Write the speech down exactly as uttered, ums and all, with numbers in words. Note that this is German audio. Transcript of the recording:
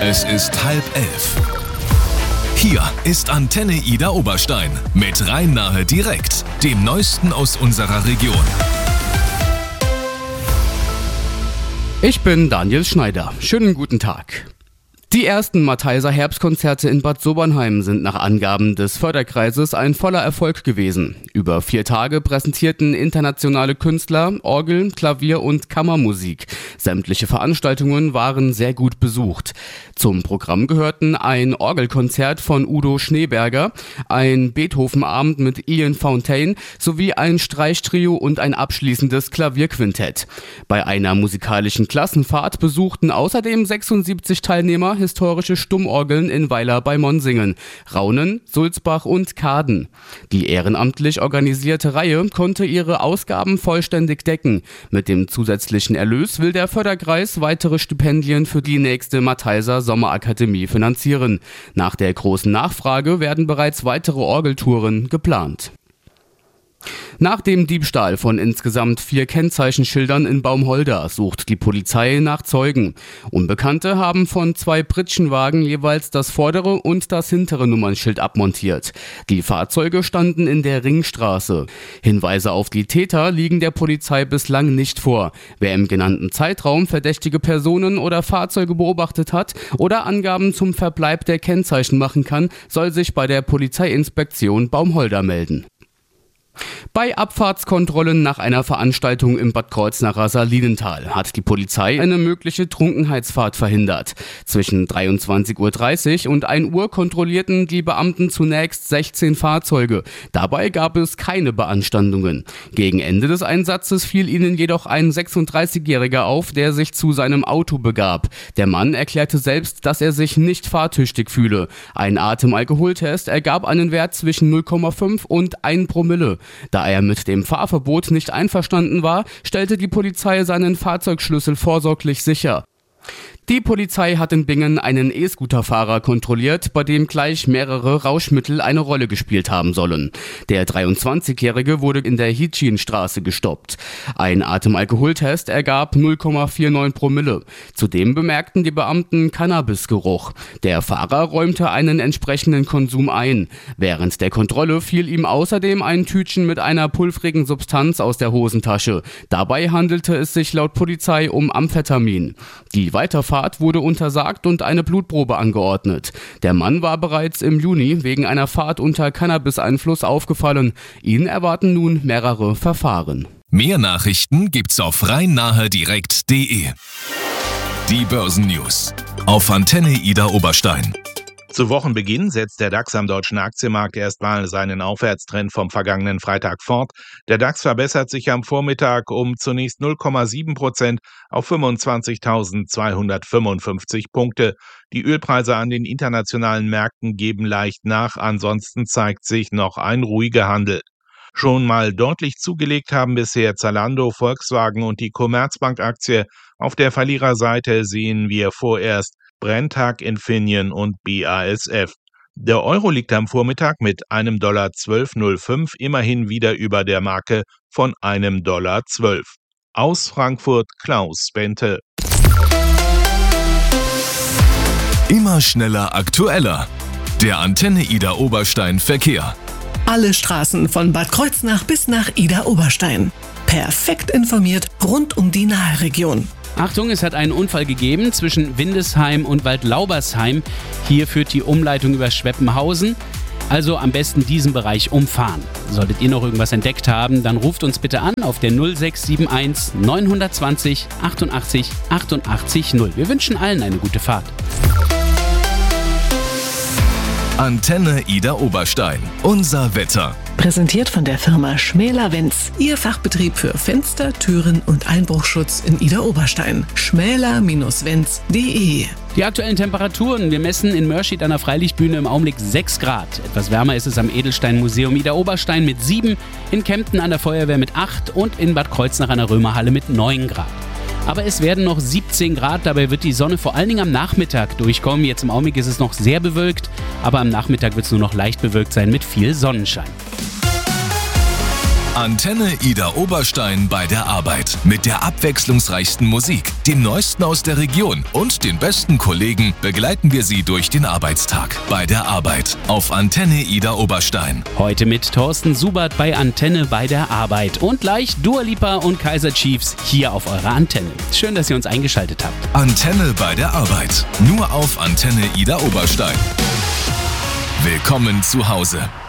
Es ist halb elf. Hier ist Antenne Ida Oberstein mit Rhein-Nahe direkt, dem Neuesten aus unserer Region. Ich bin Daniel Schneider. Schönen guten Tag. Die ersten Matheiser Herbstkonzerte in Bad Sobernheim sind nach Angaben des Förderkreises ein voller Erfolg gewesen. Über vier Tage präsentierten internationale Künstler Orgel, Klavier und Kammermusik. Sämtliche Veranstaltungen waren sehr gut besucht. Zum Programm gehörten ein Orgelkonzert von Udo Schneeberger, ein Beethoven-Abend mit Ian Fontaine sowie ein Streichtrio und ein abschließendes Klavierquintett. Bei einer musikalischen Klassenfahrt besuchten außerdem sechsundsiebzig Teilnehmer historische Stummorgeln in Weiler bei Monsinghen, Raunen, Sulzbach und Kaden. Die ehrenamtlich organisierte Reihe konnte ihre Ausgaben vollständig decken. Mit dem zusätzlichen Erlös will der Förderkreis weitere Stipendien für die nächste Matheiser Sommerakademie finanzieren. Nach der großen Nachfrage werden bereits weitere Orgeltouren geplant. Nach dem Diebstahl von insgesamt vier Kennzeichenschildern in Baumholder sucht die Polizei nach Zeugen. Unbekannte haben von zwei Pritschenwagen jeweils das vordere und das hintere Nummernschild abmontiert. Die Fahrzeuge standen in der Ringstraße. Hinweise auf die Täter liegen der Polizei bislang nicht vor. Wer im genannten Zeitraum verdächtige Personen oder Fahrzeuge beobachtet hat oder Angaben zum Verbleib der Kennzeichen machen kann, soll sich bei der Polizeiinspektion Baumholder melden. Bei Abfahrtskontrollen nach einer Veranstaltung im Bad Kreuznacher Salinental hat die Polizei eine mögliche Trunkenheitsfahrt verhindert. Zwischen dreiundzwanzig Uhr dreißig und ein Uhr kontrollierten die Beamten zunächst sechzehn Fahrzeuge. Dabei gab es keine Beanstandungen. Gegen Ende des Einsatzes fiel ihnen jedoch ein sechsunddreißigjähriger auf, der sich zu seinem Auto begab. Der Mann erklärte selbst, dass er sich nicht fahrtüchtig fühle. Ein Atemalkoholtest ergab einen Wert zwischen null Komma fünf und ein Promille. Da er mit dem Fahrverbot nicht einverstanden war, stellte die Polizei seinen Fahrzeugschlüssel vorsorglich sicher. Die Polizei hat in Bingen einen E-Scooter-Fahrer kontrolliert, bei dem gleich mehrere Rauschmittel eine Rolle gespielt haben sollen. Der dreiundzwanzigjährige wurde in der Hitchinstraße gestoppt. Ein Atemalkoholtest ergab null Komma neunundvierzig Promille. Zudem bemerkten die Beamten Cannabisgeruch. Der Fahrer räumte einen entsprechenden Konsum ein. Während der Kontrolle fiel ihm außerdem ein Tütchen mit einer pulvrigen Substanz aus der Hosentasche. Dabei handelte es sich laut Polizei um Amphetamin. Die Weiterfahrt wurde untersagt und eine Blutprobe angeordnet. Der Mann war bereits im Juni wegen einer Fahrt unter Cannabis-Einfluss aufgefallen. Ihn erwarten nun mehrere Verfahren. Mehr Nachrichten gibt's auf rhein-nahe direkt punkt de. Die Börsennews auf Antenne Ida Oberstein. Zu Wochenbeginn setzt der DAX am deutschen Aktienmarkt erstmal seinen Aufwärtstrend vom vergangenen Freitag fort. Der DAX verbessert sich am Vormittag um zunächst null Komma sieben Prozent auf fünfundzwanzigtausendzweihundertfünfundfünfzig Punkte. Die Ölpreise an den internationalen Märkten geben leicht nach, ansonsten zeigt sich noch ein ruhiger Handel. Schon mal deutlich zugelegt haben bisher Zalando, Volkswagen und die Commerzbank-Aktie. Auf der Verliererseite sehen wir vorerst Brenntag, Infineon und B A S F. Der Euro liegt am Vormittag mit einem Dollar zwölf Komma null fünf immerhin wieder über der Marke von einem Dollar zwölf. Aus Frankfurt Klaus Bente. Immer schneller, aktueller. Der Antenne Ida Oberstein Verkehr. Alle Straßen von Bad Kreuznach bis nach Ida Oberstein. Perfekt informiert rund um die Nahe-Region. Achtung, es hat einen Unfall gegeben zwischen Windesheim und Waldlaubersheim. Hier führt die Umleitung über Schweppenhausen. Also am besten diesen Bereich umfahren. Solltet ihr noch irgendwas entdeckt haben, dann ruft uns bitte an auf der null sechs sieben eins neun zwei null achtundachtzig achtundachtzig null. Wir wünschen allen eine gute Fahrt. Antenne Ida Oberstein. Unser Wetter. Präsentiert von der Firma Schmäler-Wenz. Ihr Fachbetrieb für Fenster, Türen und Einbruchschutz in Ida Oberstein. schmäler Bindestrich wenz punkt de. Die aktuellen Temperaturen. Wir messen in Mörschid an der Freilichtbühne im Augenblick sechs Grad. Etwas wärmer ist es am Edelstein-Museum Ida Oberstein mit sieben, in Kempten an der Feuerwehr mit acht und in Bad Kreuznach an der Römerhalle mit neun Grad. Aber es werden noch siebzehn Grad, dabei wird die Sonne vor allen Dingen am Nachmittag durchkommen. Jetzt im Augenblick ist es noch sehr bewölkt, aber am Nachmittag wird es nur noch leicht bewölkt sein mit viel Sonnenschein. Antenne Ida Oberstein bei der Arbeit. Mit der abwechslungsreichsten Musik, dem Neuesten aus der Region und den besten Kollegen begleiten wir Sie durch den Arbeitstag. Bei der Arbeit auf Antenne Ida Oberstein. Heute mit Thorsten Subert bei Antenne bei der Arbeit. Und gleich Dua Lipa und Kaiser Chiefs hier auf eurer Antenne. Schön, dass ihr uns eingeschaltet habt. Antenne bei der Arbeit. Nur auf Antenne Ida Oberstein. Willkommen zu Hause.